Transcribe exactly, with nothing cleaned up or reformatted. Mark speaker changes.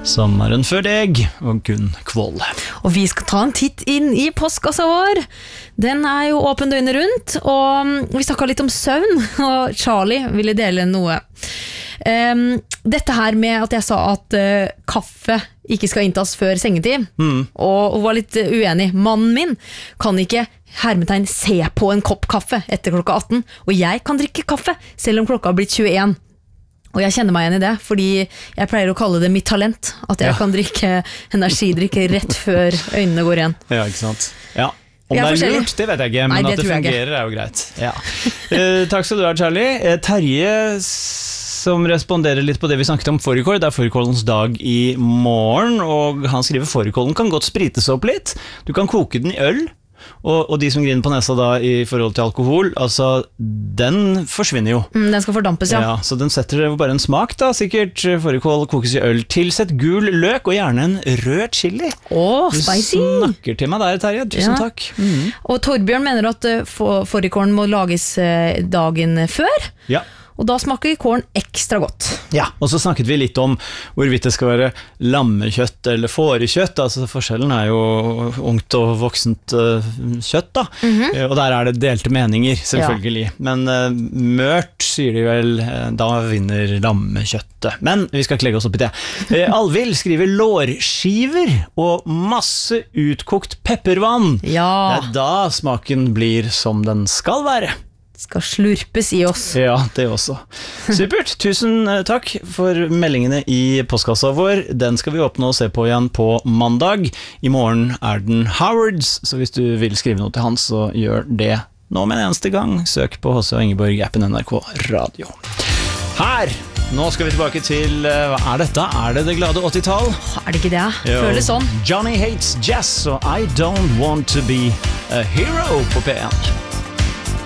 Speaker 1: Sommeren før deg og Gunn Kvoll.
Speaker 2: Og vi skal ta en titt inn i postkassa vår. Den er jo åpen døgnet rundt, og vi snakket litt om søvn, og Charlie ville dele noe. Um, dette her med at jeg sa at uh, kaffe ikke skal inntas før sengetid, mm. og hun var litt uenig. Mannen min kan ikke hermetegn se på en kopp kaffe etter klokka atten, og jeg kan drikke kaffe selv om klokka har blitt tjueen. Og jeg kjenner meg igjen i det, fordi jeg pleier å kalle det mitt talent, at jeg ja. kan drikke energidrikke rett før øynene går igjen.
Speaker 1: Ja, ikke sant? Ja. Om det er lurt, det vet jeg ikke, men Nei, det at det fungerer er jo greit. Ja. eh, takk skal du ha, Charlie. Eh, Terje, som responderer litt på det vi snakket om forrige år, det er fårikålens dag i morgen, og han skriver fårikålen kan godt sprites opp litt. Du kan koke den i øl. Og, og de som griner på nesa da i forhold til alkohol, altså den forsvinner jo.
Speaker 2: Mm, den skal fordampes, ja.
Speaker 1: ja. Så den setter bare en smak da, sikkert. Fårikål kokes i øl. Tilsett gul løk og gjerne en rød chili.
Speaker 2: Åh, spicy!
Speaker 1: Du snakker til meg der, Terje. Tusen ja. takk. Mm.
Speaker 2: Og Torbjørn mener at fårikålen må lages dagen før. Ja. Og da smaker kålen ekstra godt.
Speaker 1: Ja, og så snakket vi litt om hvorvidt det skal være lammekjøtt eller fårekjøtt. Altså forskjellen er jo ungt og voksent uh, kjøtt da. Mm-hmm. Uh, og der er det delte meninger, selvfølgelig. Ja. Men uh, mørt, sier de vel, uh, da vinner lammekjøttet. Men vi skal ikke legge oss opp i det. Uh, Alvild skriver lårskiver og masse utkokt peppervann.
Speaker 2: Ja.
Speaker 1: Det er da smaken blir som den skal være.
Speaker 2: Skal slurpes i oss.
Speaker 1: Ja, det også. Supert, tusen takk for meldingene i postkassa vår. Den skal vi åpne og se på igjen på mandag. I morgen er den Howards, så hvis du vil skrive noe til han, så gjør det nå med en eneste gang. Søk på H C og Ingeborg-appen N R K Radio. Her! Nå skal vi tilbake til, hva er dette? Er det det glade åttitall?
Speaker 2: Er det ikke det? Føles sånn.
Speaker 1: Johnny Hates Jazz og I Don't Want To Be A Hero på P en.